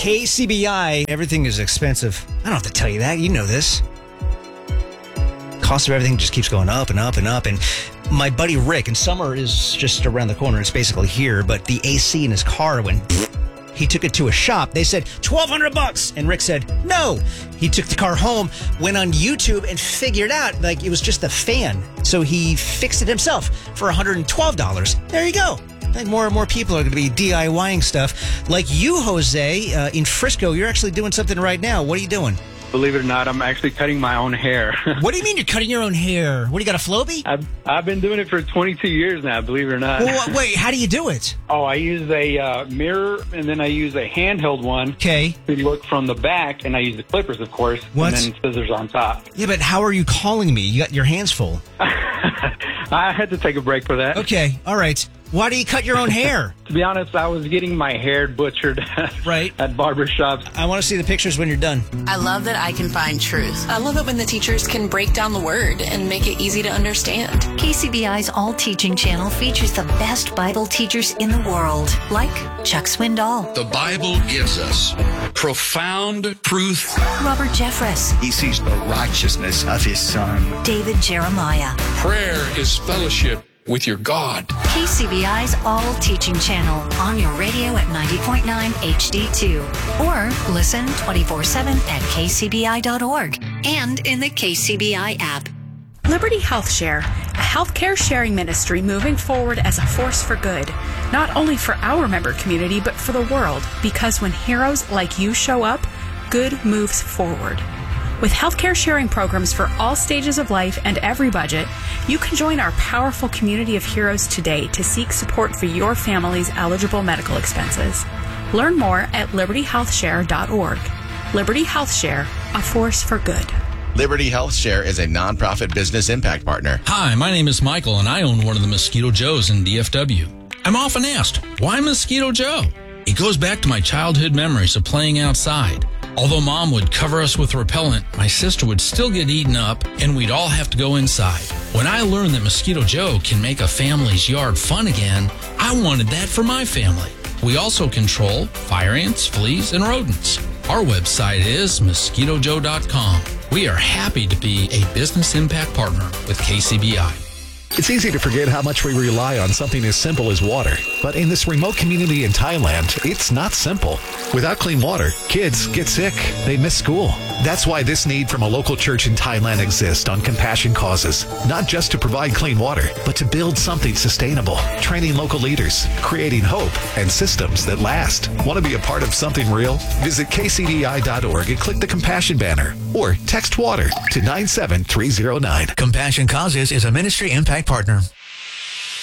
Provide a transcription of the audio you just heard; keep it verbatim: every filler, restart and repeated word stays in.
K C B I, everything is expensive. I don't have to tell you that. You know this. Cost of everything just keeps going up and up and up. And my buddy Rick, and summer is just around the corner. It's basically here. But the A C in his car went... He took it to a shop. They said, twelve hundred bucks. And Rick said, no. He took the car home, went on YouTube, and figured out, like, it was just a fan. So he fixed it himself for one hundred twelve dollars. There you go. I think more and more people are going to be DIYing stuff. Like you, Jose, uh, in Frisco, you're actually doing something right now. What are you doing? Believe it or not, I'm actually cutting my own hair. What do you mean you're cutting your own hair? What, do you got a Flowbee? I've, I've been doing it for twenty-two years now, believe it or not. Well, wait, how do you do it? Oh, I use a uh, mirror, and then I use a handheld one. Okay. To look from the back, and I use the clippers, of course. What? And then scissors on top. Yeah, but how are you calling me? You got your hands full. I had to take a break for that. Okay, all right. Why do you cut your own hair? To be honest, I was getting my hair butchered right. at barbershops. I want to see the pictures when you're done. I love that I can find truth. I love it when the teachers can break down the word and make it easy to understand. K C B I's All Teaching channel features the best Bible teachers in the world, like Chuck Swindoll. The Bible gives us profound truth. Robert Jeffress. He sees the righteousness of his son. David Jeremiah. Prayer is fellowship with your God. K C B I's All Teaching channel on your radio at ninety point nine H D two. Or listen twenty-four seven at k c b i dot org and in the K C B I app. Liberty Health Share, a healthcare sharing ministry moving forward as a force for good, not only for our member community, but for the world, because when heroes like you show up, good moves forward. With healthcare sharing programs for all stages of life and every budget, you can join our powerful community of heroes today to seek support for your family's eligible medical expenses. Learn more at liberty health share dot org. Liberty Health Share, a force for good. Liberty Health Share is a nonprofit business impact partner. Hi, my name is Michael, and I own one of the Mosquito Joes in D F W. I'm often asked, why Mosquito Joe? It goes back to my childhood memories of playing outside. Although Mom would cover us with repellent, my sister would still get eaten up, and we'd all have to go inside. When I learned that Mosquito Joe can make a family's yard fun again, I wanted that for my family. We also control fire ants, fleas, and rodents. Our website is mosquito joe dot com. We are happy to be a business impact partner with K C B I. It's easy to forget how much we rely on something as simple as water. But in this remote community in Thailand, it's not simple. Without clean water, kids get sick. They miss school. That's why this need from a local church in Thailand exists on Compassion Causes. Not just to provide clean water, but to build something sustainable. Training local leaders, creating hope, and systems that last. Want to be a part of something real? Visit k c d i dot org and click the Compassion banner. Or text WATER to nine seven three zero nine. Compassion Causes is a ministry impact partner.